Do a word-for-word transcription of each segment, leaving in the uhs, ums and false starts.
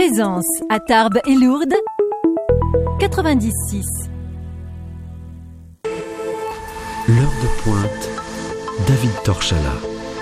Présence à Tarbes et Lourdes, quatre-vingt-dix six. L'heure de pointe, David Torchala.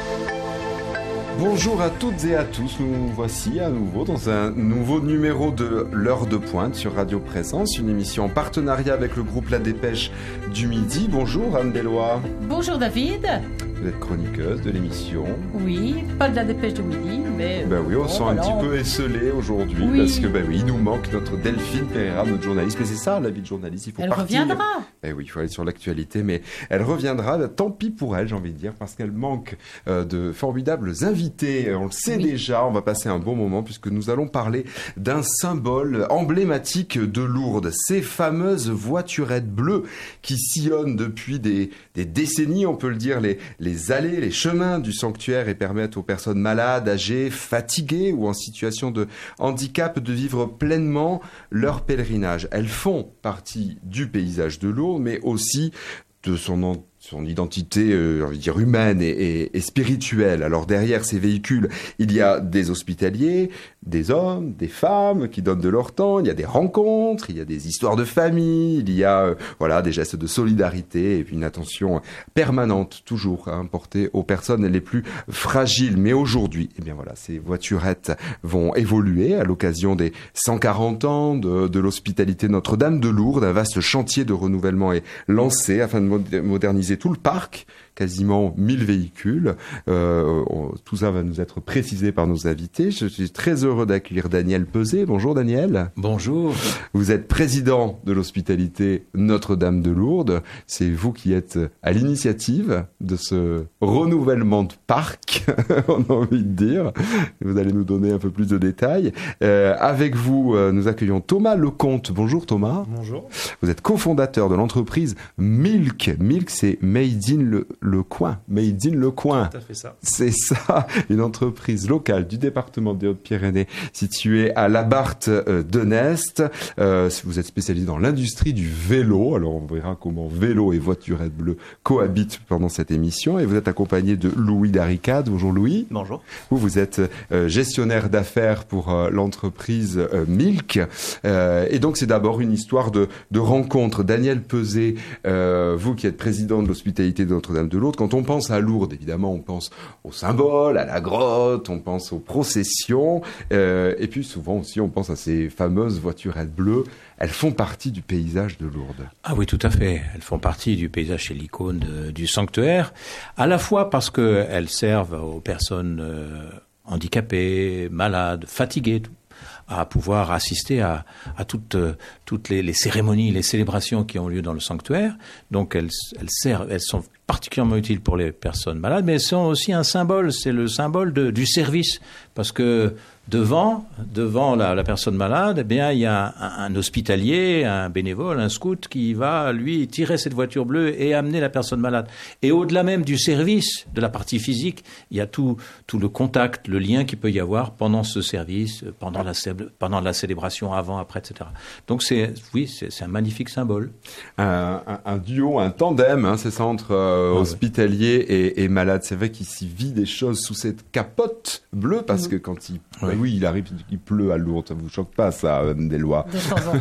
Bonjour à toutes et à tous, nous voici à nouveau dans un nouveau numéro de l'heure de pointe sur Radio Présence, une émission en partenariat avec le groupe La Dépêche du Midi. Bonjour Anne Bellois. Bonjour David. Vous êtes chroniqueuse de l'émission. Oui, pas de La Dépêche du Midi, mais... Ben oui, on bon, se sent voilà, un petit on... peu esselé aujourd'hui, oui. parce que ben oui, il nous manque notre Delphine Pereira, notre journaliste. Mais c'est ça, la vie de journaliste, il faut elle partir. Elle reviendra. Ben oui, il faut aller sur l'actualité, mais elle reviendra. Tant pis pour elle, j'ai envie de dire, parce qu'elle manque euh, de formidables invités. On le sait oui. déjà, on va passer un bon moment, puisque nous allons parler d'un symbole emblématique de Lourdes. Ces fameuses voiturettes bleues qui sillonnent depuis des, des décennies, on peut le dire, les, les allées, les chemins du sanctuaire et permettent aux personnes malades, âgées, fatiguées ou en situation de handicap de vivre pleinement leur pèlerinage. Elles font partie du paysage de Lourdes, mais aussi de son en- son identité, euh, j'ai envie de dire, humaine et, et, et spirituelle. Alors derrière ces véhicules, il y a des hospitaliers, des hommes, des femmes qui donnent de leur temps, il y a des rencontres, il y a des histoires de famille, il y a euh, voilà des gestes de solidarité et puis une attention permanente, toujours hein, portée aux personnes les plus fragiles. Mais aujourd'hui, eh bien voilà, ces voiturettes vont évoluer à l'occasion des cent quarante ans de, de l'hospitalité Notre-Dame de Lourdes. Un vaste chantier de renouvellement est lancé afin de moderniser tout le parc, quasiment mille véhicules. Euh, on, tout ça va nous être précisé par nos invités. Je suis très heureux d'accueillir Daniel Peuzé. Bonjour Daniel. Bonjour. Vous êtes président de l'hospitalité Notre-Dame de Lourdes. C'est vous qui êtes à l'initiative de ce renouvellement de parc, on a envie de dire. Vous allez nous donner un peu plus de détails. Euh, avec vous, euh, nous accueillons Thomas Lecomte. Bonjour Thomas. Bonjour. Vous êtes cofondateur de l'entreprise Milk. Milk, c'est Made in le, le coin. Made in le coin. Tout à fait ça. C'est ça, une entreprise locale du département des Hautes-Pyrénées située à Labarthe euh, de Nest. Euh, vous êtes spécialisé dans l'industrie du vélo. Alors on verra comment vélo et voiturette bleue cohabitent pendant cette émission. Et vous êtes accompagné de Louis Darricade. Bonjour Louis. Bonjour. Vous, vous êtes euh, gestionnaire d'affaires pour euh, l'entreprise euh, Milk. Euh, et donc c'est d'abord une histoire de, de rencontre. Daniel Peuzé, euh, vous qui êtes président de l'hospitalité de Notre-Dame de Lourdes, quand on pense à Lourdes, évidemment, on pense aux symboles, à la grotte, on pense aux processions, euh, et puis souvent aussi on pense à ces fameuses voiturettes bleues. Elles font partie du paysage de Lourdes. Ah oui, tout à fait. Elles font partie du paysage et l'icône de, du sanctuaire, à la fois parce qu'elles servent aux personnes euh, handicapées, malades, fatiguées, à pouvoir assister à, à toutes, toutes les, les cérémonies, les célébrations qui ont lieu dans le sanctuaire. Donc elles, elles servent, elles sont particulièrement utiles pour les personnes malades, mais elles sont aussi un symbole, c'est le symbole de, du service, parce que devant, devant la, la personne malade, eh bien il y a un, un hospitalier, un bénévole, un scout qui va lui tirer cette voiture bleue et amener la personne malade. Et au-delà même du service, de la partie physique, il y a tout, tout le contact, le lien qu'il peut y avoir pendant ce service, pendant la, pendant la célébration, avant, après, et cetera. Donc c'est, oui, c'est, c'est un magnifique symbole. Un, un, un duo, un tandem, hein, c'est ça, entre euh, ah, hospitalier ouais. et, et malade. C'est vrai qu'il s'y vit des choses sous cette capote bleue, parce mmh. que quand il Oui. oui, il arrive, il pleut à Lourdes, ça vous choque pas, ça, des lois. De temps en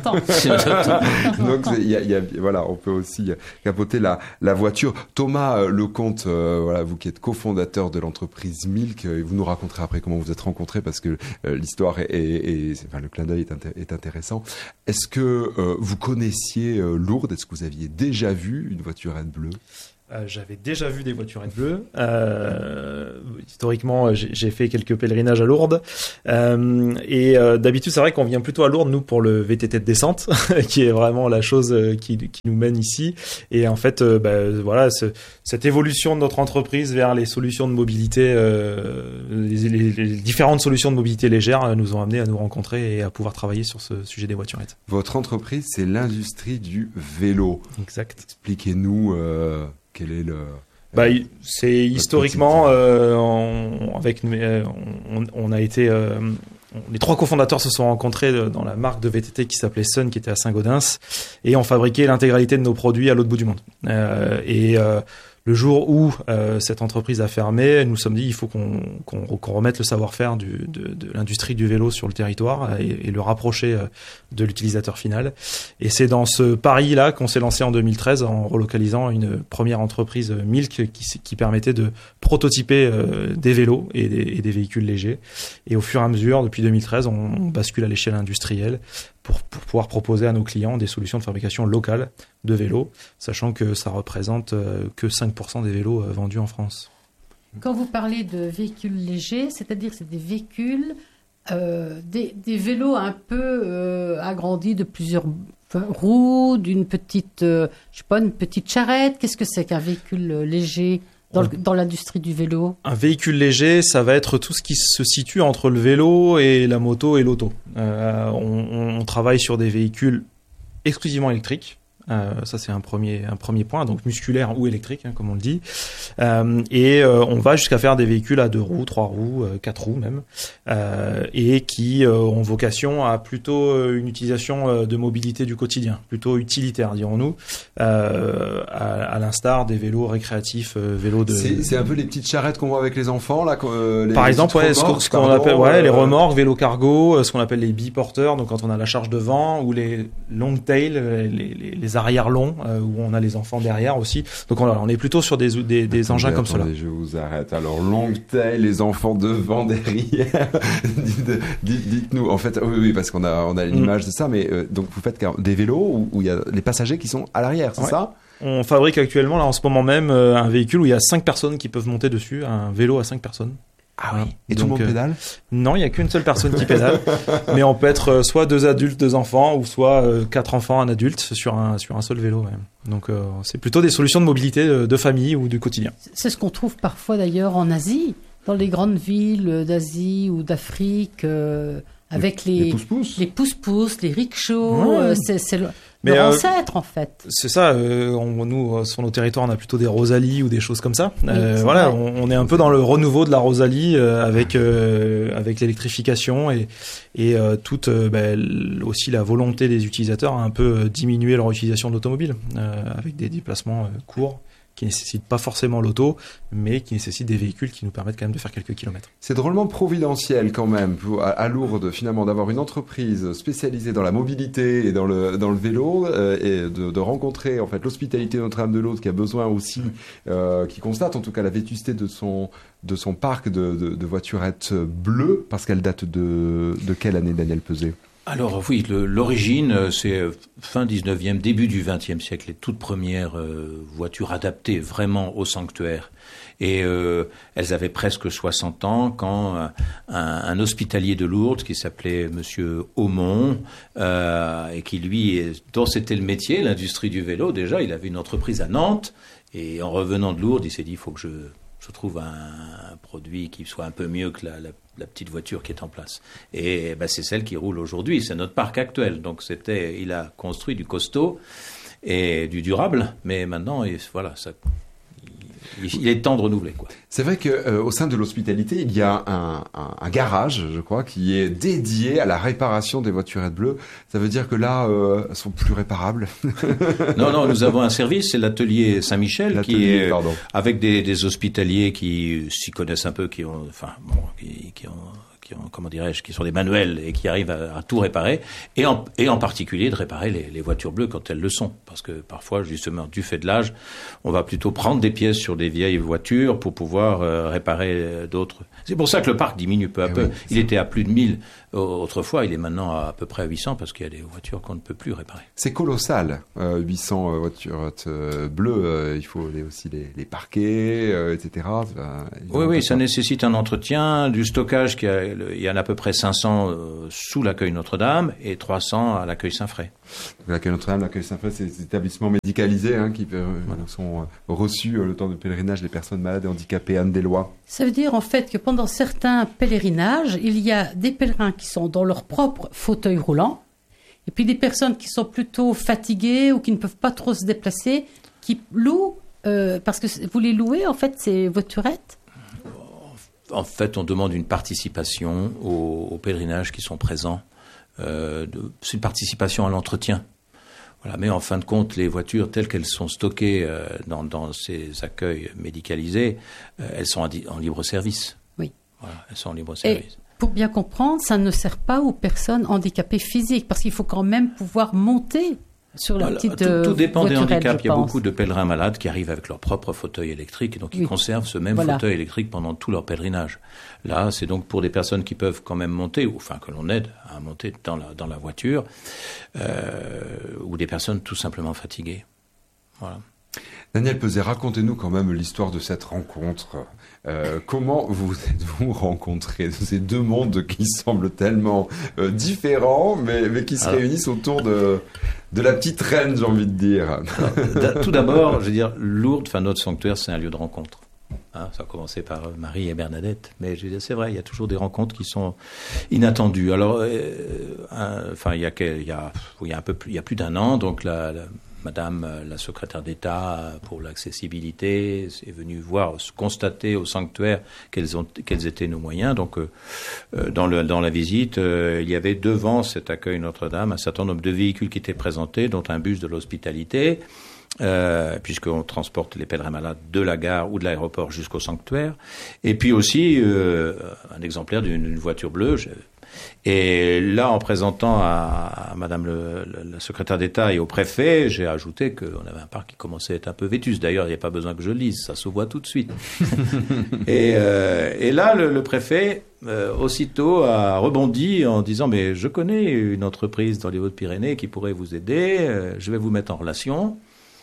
temps. Donc, il y a, y a, voilà, on peut aussi capoter la, la voiture. Thomas euh, Lecomte, euh, voilà, vous qui êtes cofondateur de l'entreprise Milk, euh, vous nous raconterez après comment vous vous êtes rencontrés, parce que euh, l'histoire est, est, est enfin, le clin d'œil est, inté- est intéressant. Est-ce que euh, vous connaissiez euh, Lourdes? Est-ce que vous aviez déjà vu une voiturette bleue? Euh, j'avais déjà vu des voiturettes bleues. Euh, historiquement, j'ai, j'ai fait quelques pèlerinages à Lourdes. Euh, et euh, d'habitude, c'est vrai qu'on vient plutôt à Lourdes, nous, pour le V T T de descente, qui est vraiment la chose qui, qui nous mène ici. Et en fait, euh, bah, voilà, ce, cette évolution de notre entreprise vers les solutions de mobilité, euh, les, les, les différentes solutions de mobilité légère nous ont amenés à nous rencontrer et à pouvoir travailler sur ce sujet des voiturettes. Votre entreprise, c'est l'industrie du vélo. Exact. Expliquez-nous... Euh... Quel est le... Bah, c'est historiquement, euh, on, avec, euh, on, on a été, euh, on, les trois cofondateurs se sont rencontrés dans la marque de V T T qui s'appelait Sun, qui était à Saint-Gaudens, et on fabriquait l'intégralité de nos produits à l'autre bout du monde. Euh, et euh, le jour où euh, cette entreprise a fermé, nous nous sommes dit il faut qu'on, qu'on, qu'on remette le savoir-faire du, de, de l'industrie du vélo sur le territoire et, et le rapprocher euh, de l'utilisateur final. Et c'est dans ce pari-là qu'on s'est lancé en deux mille treize en relocalisant une première entreprise Milk qui, qui permettait de prototyper euh, des vélos et des, et des véhicules légers. Et au fur et à mesure, depuis deux mille treize, on, on bascule à l'échelle industrielle pour, pour pouvoir proposer à nos clients des solutions de fabrication locale de vélos, sachant que ça représente euh, que cinq pour cent des vélos euh, vendus en France. Quand vous parlez de véhicules légers, c'est-à-dire que c'est des véhicules, euh, des, des vélos un peu euh, agrandis de plusieurs roues, d'une petite, euh, je sais pas, une petite charrette. Qu'est-ce que c'est qu'un véhicule léger dans, le, dans l'industrie du vélo? Un véhicule léger, ça va être tout ce qui se situe entre le vélo et la moto et l'auto. Euh, on, on travaille sur des véhicules exclusivement électriques. Euh, ça c'est un premier un premier point, donc musculaire ou électrique, hein, comme on le dit. Euh, et euh, on va jusqu'à faire des véhicules à deux roues, trois roues, euh, quatre roues même, euh, et qui euh, ont vocation à plutôt euh, une utilisation euh, de mobilité du quotidien, plutôt utilitaire, dirons-nous, euh, à, à l'instar des vélos récréatifs, euh, vélos de. C'est, c'est un peu les petites charrettes qu'on voit avec les enfants là. Euh, les Par exemple, ouais, ce qu'on, ce qu'on appelle, ouais, euh, les remorques, vélos cargo, ce qu'on appelle les biporteurs, donc quand on a la charge devant, ou les long tail, les, les, les arrière longs, euh, où on a les enfants derrière aussi. Donc on, on est plutôt sur des, des, des attendez, engins comme attendez, cela. Je vous arrête. Alors long tail, les enfants devant, derrière. dites, dites, dites-nous. En fait, oui, oui, parce qu'on a, on a l'image mm. de ça. Mais euh, donc vous faites des vélos où il y a les passagers qui sont à l'arrière, c'est ouais. ça? On fabrique actuellement, là en ce moment même, euh, un véhicule où il y a cinq personnes qui peuvent monter dessus, un vélo à cinq personnes. Ah oui. Et donc, tout le monde euh, pédale? Non, il n'y a qu'une seule personne qui pédale. Mais on peut être euh, soit deux adultes, deux enfants, ou soit euh, quatre enfants, un adulte sur un, sur un seul vélo. Ouais. Donc euh, c'est plutôt des solutions de mobilité de, de famille ou du quotidien. C'est ce qu'on trouve parfois d'ailleurs en Asie, dans les grandes villes d'Asie ou d'Afrique, euh, avec les, les pousse-pousse, les, pousse-pousse, les rickshaws. Ouais. Euh, c'est, c'est le, Mais leur euh, ancêtre en fait. C'est ça. Euh, on, nous, sur nos territoires, on a plutôt des Rosalie ou des choses comme ça. Euh, oui, voilà, on, on est un peu dans le renouveau de la Rosalie euh, avec euh, avec l'électrification et et euh, toute euh, bah, aussi la volonté des utilisateurs à un peu diminuer leur utilisation de l'automobile euh, avec des déplacements euh, courts qui nécessitent pas forcément l'auto, mais qui nécessitent des véhicules qui nous permettent quand même de faire quelques kilomètres. C'est drôlement providentiel quand même pour, à, à Lourdes finalement d'avoir une entreprise spécialisée dans la mobilité et dans le dans le vélo euh, et de, de rencontrer en fait l'hospitalité Notre-Dame-de-Lourdes qui a besoin aussi, euh, qui constate en tout cas la vétusté de son de son parc de, de, de voiturettes bleues, parce qu'elle date de de quelle année, Daniel Peuzet? Alors oui, le, l'origine, c'est fin dixneuvième, début du vingtième siècle, les toutes premières euh, voitures adaptées vraiment au sanctuaire. Et euh, elles avaient presque soixante ans quand euh, un, un hospitalier de Lourdes qui s'appelait Monsieur Aumont, euh, et qui lui, dont c'était le métier, l'industrie du vélo, déjà, il avait une entreprise à Nantes, et en revenant de Lourdes, il s'est dit, il faut que je... je trouve un, un produit qui soit un peu mieux que la, la, la petite voiture qui est en place. Et ben, c'est celle qui roule aujourd'hui, c'est notre parc actuel. Donc c'était, il a construit du costaud et du durable, mais maintenant, il, voilà, ça, il, il est temps de renouveler, quoi. C'est vrai que euh, au sein de l'hospitalité, il y a un, un, un garage, je crois, qui est dédié à la réparation des voiturettes bleues. Ça veut dire que là, euh, elles sont plus réparables. Non, non, nous avons un service, c'est l'atelier Saint-Michel, l'atelier, qui est pardon. avec des, des hospitaliers qui s'y connaissent un peu, qui ont, enfin, bon, qui, qui ont. Qui ont, comment dirais-je, qui sont des manuels et qui arrivent à, à tout réparer, et en, et en particulier de réparer les, les voitures bleues quand elles le sont, parce que parfois, justement, du fait de l'âge, on va plutôt prendre des pièces sur des vieilles voitures pour pouvoir euh, réparer d'autres. C'est pour ça que le parc diminue peu à et peu. oui, il était à plus de mille autrefois, il est maintenant à, à peu près à huit cents parce qu'il y a des voitures qu'on ne peut plus réparer. C'est colossal, euh, huit cents euh, voitures euh, bleues, euh, il faut les, aussi les, les parquer, euh, et cetera. Ça, oui, oui, ça nécessite un entretien, du stockage, qui a, il y en a à peu près cinq cents euh, sous l'accueil Notre-Dame et trois cents à l'accueil Saint-Fray. L'accueil Notre-Dame, l'accueil Saint-Fray, c'est des établissements médicalisés hein, qui euh, voilà. sont euh, reçus euh, le temps de pèlerinage des personnes malades et handicapées anne-des-Lois. Ça veut dire en fait que pendant certains pèlerinages, il y a des pèlerins qui sont dans leur propre fauteuil roulant, et puis des personnes qui sont plutôt fatiguées ou qui ne peuvent pas trop se déplacer, qui louent, euh, parce que vous les louez en fait, ces voiturettes? En fait, on demande une participation aux, aux pèlerinages qui sont présents. Euh, de, c'est une participation à l'entretien. Voilà, mais en fin de compte, les voitures telles qu'elles sont stockées euh, dans, dans ces accueils médicalisés, euh, elles sont en, di- en libre service. Oui. Voilà, elles sont en libre service. Et pour bien comprendre, ça ne sert pas aux personnes handicapées physiques, parce qu'il faut quand même pouvoir monter sur la Voilà, petite tout, tout dépend des voiturette, handicaps. je Il y a pense. beaucoup de pèlerins malades qui arrivent avec leur propre fauteuil électrique et donc ils Oui. conservent ce même Voilà. fauteuil électrique pendant tout leur pèlerinage. Là, c'est donc pour des personnes qui peuvent quand même monter, ou enfin que l'on aide à monter dans la, dans la voiture, euh, ou des personnes tout simplement fatiguées. Voilà. Daniel Peset, racontez-nous quand même l'histoire de cette rencontre. Euh, comment vous êtes-vous rencontrés, ces deux mondes qui semblent tellement euh, différents, mais, mais qui se Alors, réunissent autour de, de la petite reine, j'ai envie de dire. Alors, tout d'abord, je veux dire, Lourdes, enfin notre sanctuaire, c'est un lieu de rencontre. Hein, ça a commencé par Marie et Bernadette, mais je veux dire, c'est vrai, il y a toujours des rencontres qui sont inattendues. Alors, euh, un, enfin, il y a, il y a, il y a un peu plus, il y a plus d'un an, donc la, la Madame la secrétaire d'État pour l'accessibilité est venue voir, constater au sanctuaire quels, ont, quels étaient nos moyens. Donc, euh, dans, le, dans la visite, euh, il y avait devant cet accueil Notre-Dame un certain nombre de véhicules qui étaient présentés, dont un bus de l'hospitalité, euh, puisqu'on transporte les pèlerins malades de la gare ou de l'aéroport jusqu'au sanctuaire. Et puis aussi euh, un exemplaire d'une, d'une voiture bleue. Je, Et là, en présentant à, à Madame le, le, la secrétaire d'État et au préfet, j'ai ajouté qu'on avait un parc qui commençait à être un peu vétuste. D'ailleurs, il n'y a pas besoin que je le lise, ça se voit tout de suite. et, euh, et là, le, le préfet, euh, aussitôt, a rebondi en disant « Mais je connais une entreprise dans les Hautes-Pyrénées qui pourrait vous aider, euh, je vais vous mettre en relation ».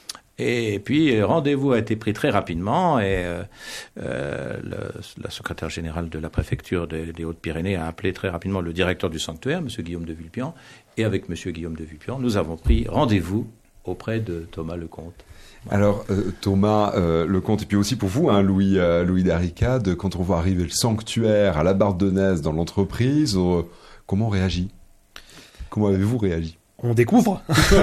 Et puis, rendez-vous a été pris très rapidement et euh, euh, le, la secrétaire générale de la préfecture des, des Hautes-Pyrénées a appelé très rapidement le directeur du sanctuaire, M. Guillaume de Vulpian, et avec M. Guillaume de Vulpian, nous avons pris rendez-vous auprès de Thomas Lecomte. Alors, euh, Thomas euh, Lecomte, et puis aussi pour vous, hein, Louis, euh, Louis Darricade, quand on voit arriver le sanctuaire à la Bardonnaise dans l'entreprise, euh, comment on réagit ? Comment avez-vous réagi ? On découvre,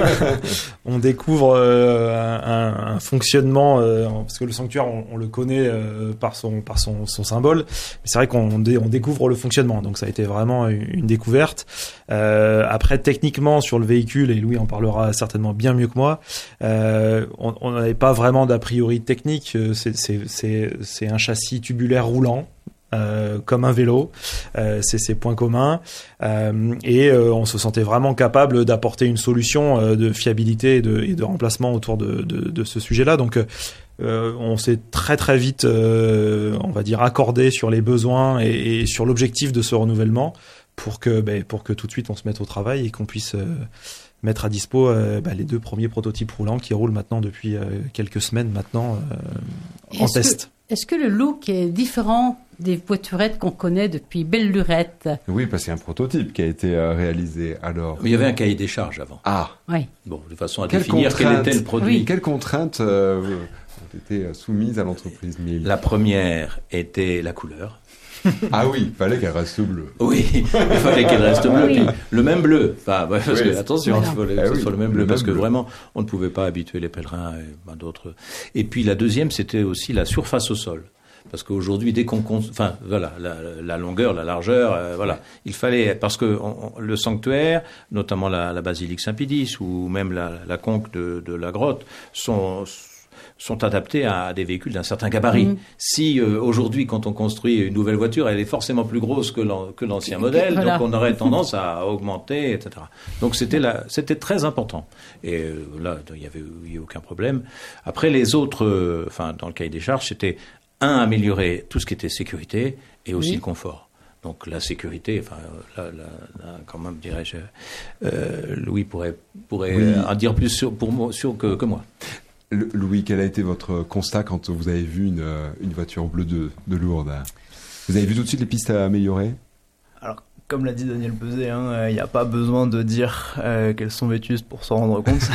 on découvre euh, un, un fonctionnement euh, parce que le sanctuaire on, on le connaît euh, par son par son, son symbole. Mais c'est vrai qu'on dé, on découvre le fonctionnement, donc ça a été vraiment une, une découverte. Euh, après techniquement sur le véhicule, et Louis en parlera certainement bien mieux que moi, euh, on n'avait pas vraiment d'a priori technique. C'est c'est c'est c'est un châssis tubulaire roulant. Euh, comme un vélo, euh, c'est ses points communs, euh, et euh, on se sentait vraiment capable d'apporter une solution euh, de fiabilité et de, et de remplacement autour de, de, de ce sujet-là. Donc, euh, on s'est très très vite, euh, on va dire, accordé sur les besoins et, et sur l'objectif de ce renouvellement pour que, ben, pour que tout de suite on se mette au travail et qu'on puisse euh, mettre à dispo euh, bah, les deux premiers prototypes roulants qui roulent maintenant depuis euh, quelques semaines maintenant euh, en Est-ce test. Que... Est-ce que le look est différent des voiturettes qu'on connaît depuis belle lurette ? Oui, parce qu'il y a un prototype qui a été euh, réalisé. Alors, Mais il y avait un cahier des charges avant. Ah, oui. Bon, de façon à Quelle définir quel contrainte. était le produit. Oui. quelles contraintes euh, ont été soumises à l'entreprise Mille ? La première était la couleur. Ah oui, il fallait qu'elle reste bleue. Oui, il fallait qu'elle reste bleue. Oui. Puis le même bleu. Enfin, ouais, parce Oui. que, attention, Voilà. il fallait que Ah ce oui, soit le même le bleu, même parce que bleu. vraiment, on ne pouvait pas habituer les pèlerins et ben, d'autres. Et puis la deuxième, c'était aussi la surface au sol. Parce qu'aujourd'hui, dès qu'on compte, enfin, voilà, la, la longueur, la largeur, euh, voilà, il fallait, parce que on, on, le sanctuaire, notamment la, la basilique Saint-Pédis ou même la, la conque de, de la grotte, sont sont adaptés à des véhicules d'un certain gabarit. Mmh. Si euh, aujourd'hui, quand on construit une nouvelle voiture, elle est forcément plus grosse que, l'an, que l'ancien modèle, voilà. Donc on aurait tendance à augmenter, et cetera. Donc c'était là, c'était très important. Et euh, là, il y avait, il y a aucun problème. Après les autres, euh, enfin dans le cahier des charges, c'était un, améliorer tout ce qui était sécurité et aussi oui. le confort. Donc la sécurité, enfin là, là, là quand même dirais-je, euh, Louis pourrait pourrait oui. en dire plus sur, pour moi, sur que, que moi. Louis, quel a été votre constat quand vous avez vu une, une voiture bleue de, de Lourdes ? Vous avez vu tout de suite les pistes à améliorer ? Alors, comme l'a dit Daniel Peset, il hein, n'y a pas besoin de dire euh, qu'elles sont vétustes pour s'en rendre compte.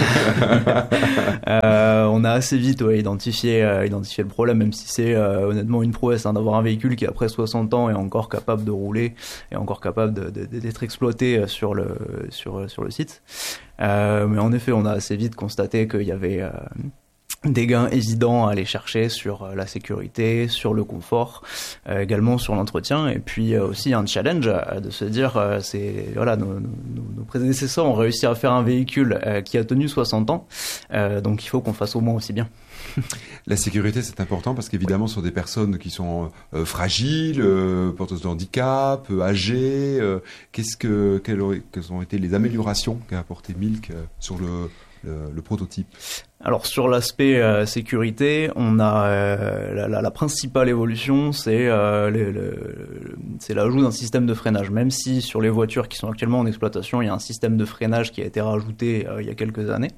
euh, on a assez vite ouais, identifié, euh, identifié le problème, même si c'est euh, honnêtement une prouesse hein, d'avoir un véhicule qui après soixante ans est encore capable de rouler et encore capable de, de, d'être exploité sur le, sur, sur le site. Euh, mais en effet, on a assez vite constaté qu'il y avait... Euh, des gains évidents à aller chercher sur la sécurité, sur le confort, euh, également sur l'entretien, et puis euh, aussi un challenge euh, de se dire, euh, c'est voilà, nos, nos, nos prédécesseurs ont réussi à faire un véhicule euh, qui a tenu soixante ans, euh, donc il faut qu'on fasse au moins aussi bien. La sécurité, c'est important parce qu'évidemment, ce sont des personnes qui sont euh, fragiles, euh, porteuses de handicap, euh, âgées. Euh, qu'est-ce que, quelles, ont, quelles ont été les améliorations qu'a apporté Milk euh, sur le, le, le prototype? Alors sur l'aspect euh, sécurité, on a euh, la, la, la principale évolution, c'est euh, le, le, c'est l'ajout d'un système de freinage. Même si sur les voitures qui sont actuellement en exploitation, il y a un système de freinage qui a été rajouté euh, il y a quelques années.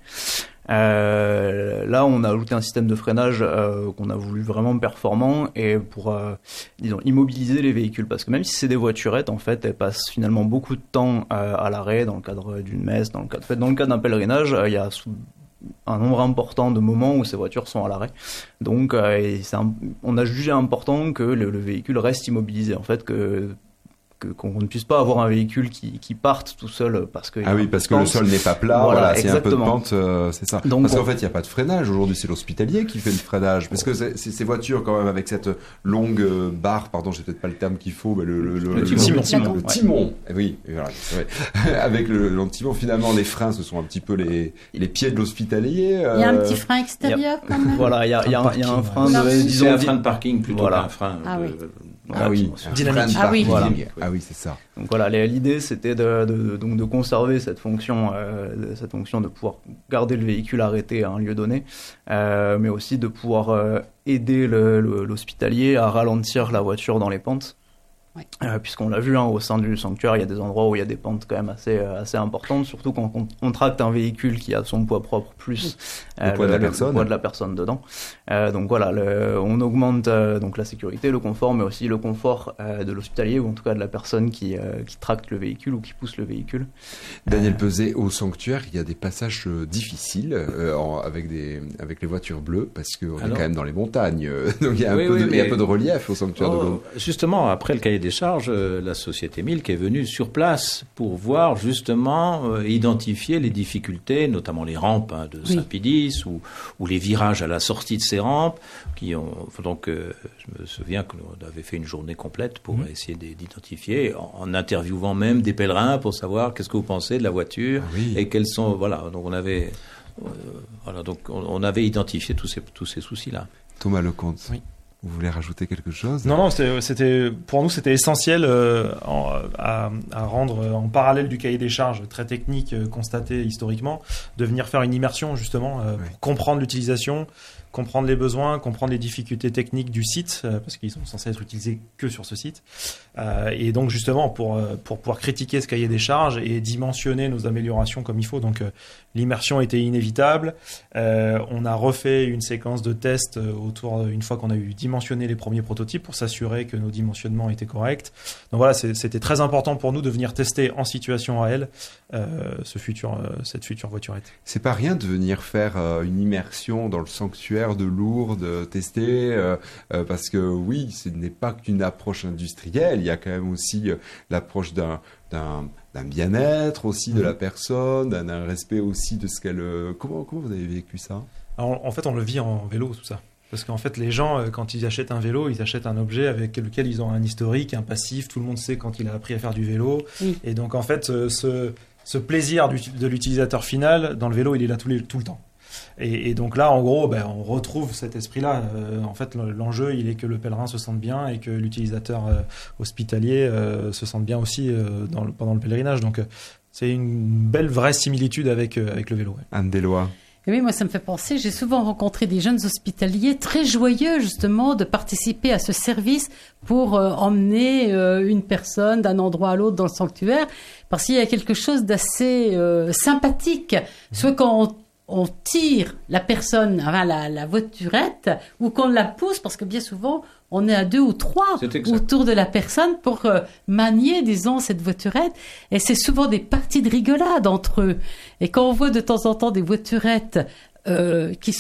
Euh, là, on a ajouté un système de freinage euh, qu'on a voulu vraiment performant et pour, euh, disons, immobiliser les véhicules. Parce que même si c'est des voiturettes, en fait, elles passent finalement beaucoup de temps euh, à l'arrêt dans le cadre d'une messe, dans le cadre, en fait, dans le cadre d'un pèlerinage, euh, il y a sous, un nombre important de moments où ces voitures sont à l'arrêt. Donc, euh, et c'est un, on a jugé important que le, le véhicule reste immobilisé. En fait, que qu'on ne puisse pas avoir un véhicule qui, qui parte tout seul parce que ah oui parce que le sol n'est pas plat, voilà, voilà c'est un peu de pente, euh, c'est ça. Donc, parce qu'en fait il n'y a pas de freinage aujourd'hui, c'est l'hospitalier qui fait le freinage parce que c'est, c'est ces voitures quand même avec cette longue barre, pardon j'ai peut-être pas le terme qu'il faut, mais le, le, le, le timon, le, timon, le timon. Ouais. Oui voilà, c'est vrai. Avec le, le timon finalement les freins ce sont un petit peu les, les pieds de l'hospitalier. Euh... Il y a un petit frein extérieur quand même. Voilà il y a, il y a, un, il y a un frein de, disons un frein de parking plutôt voilà. qu'un frein ah de, oui. Ah oui, dynamique. Ah oui. Voilà. Ah oui, c'est ça. Donc voilà, l'idée c'était de, de, donc de conserver cette fonction, euh, de, cette fonction de pouvoir garder le véhicule arrêté à un lieu donné, euh, mais aussi de pouvoir euh, aider le, le, l'hospitalier à ralentir la voiture dans les pentes. Oui. Euh, puisqu'on l'a vu hein, au sein du sanctuaire, il y a des endroits où il y a des pentes quand même assez assez importantes, surtout quand on, on tracte un véhicule qui a son poids propre plus le, euh, poids, le, de la le, le poids de la personne dedans. Euh, donc voilà, le, on augmente euh, donc la sécurité, le confort, mais aussi le confort euh, de l'hospitalier ou en tout cas de la personne qui euh, qui tracte le véhicule ou qui pousse le véhicule. Daniel euh, Peuzet, au sanctuaire, il y a des passages difficiles euh, en, avec des avec les voitures bleues parce que on est quand même dans les montagnes, donc il y a un oui, peu oui, de, mais... il y a un peu de relief au sanctuaire oh, de l'eau. Justement, après le cahier des charges, la société Milk est venue sur place pour voir justement euh, identifier les difficultés, notamment les rampes hein, de oui. Saint-Pédis ou, ou les virages à la sortie de ces rampes. Qui ont, donc, euh, je me souviens qu'on avait fait une journée complète pour mmh. essayer d'identifier, en, en interviewant même des pèlerins pour savoir qu'est-ce que vous pensez de la voiture ah oui. et quels sont. Voilà, donc on avait, euh, voilà, donc on, on avait identifié tous ces, tous ces soucis-là. Thomas Lecomte. Oui. Vous voulez rajouter quelque chose? Non, non, c'était, c'était pour nous c'était essentiel euh, en, à, à rendre en parallèle du cahier des charges très technique euh, constaté historiquement, de venir faire une immersion justement euh, oui. pour comprendre l'utilisation, comprendre les besoins, comprendre les difficultés techniques du site, euh, parce qu'ils sont censés être utilisés que sur ce site. Euh, et donc justement pour euh, pour pouvoir critiquer ce cahier des charges et dimensionner nos améliorations comme il faut. Donc euh, l'immersion était inévitable. Euh, on a refait une séquence de tests autour une fois qu'on a eu dimensionné les premiers prototypes pour s'assurer que nos dimensionnements étaient corrects. Donc voilà, c'est, c'était très important pour nous de venir tester en situation réelle euh, ce futur euh, cette future voiturette. C'est pas rien de venir faire euh, une immersion dans le sanctuaire de Lourdes, tester, euh, euh, parce que oui, ce n'est pas qu'une approche industrielle, il y a quand même aussi euh, l'approche d'un, d'un, d'un bien-être aussi de la personne, d'un, d'un respect aussi de ce qu'elle... Euh, comment, comment vous avez vécu ça? Alors, en fait, on le vit en vélo, tout ça. Parce qu'en fait, les gens, quand ils achètent un vélo, ils achètent un objet avec lequel ils ont un historique, un passif, tout le monde sait quand il a appris à faire du vélo. Oui. Et donc, en fait, ce, ce plaisir du, de l'utilisateur final, dans le vélo, il est là tout, les, tout le temps. Et, et donc là, en gros, ben, on retrouve cet esprit-là. Euh, en fait, l'enjeu, il est que le pèlerin se sente bien et que l'utilisateur euh, hospitalier euh, se sente bien aussi euh, dans le, pendant le pèlerinage. Donc, euh, c'est une belle, vraie similitude avec, euh, avec le vélo. Ouais. Anne Deslois. Et oui, moi, ça me fait penser, j'ai souvent rencontré des jeunes hospitaliers très joyeux, justement, de participer à ce service pour euh, emmener euh, une personne d'un endroit à l'autre dans le sanctuaire, parce qu'il y a quelque chose d'assez euh, sympathique. Soit quand on on tire la personne, enfin la, la voiturette, ou qu'on la pousse, parce que bien souvent, on est à deux ou trois autour de la personne pour euh, manier, disons, cette voiturette. Et c'est souvent des parties de rigolade entre eux. Et quand on voit de temps en temps des voiturettes euh, qui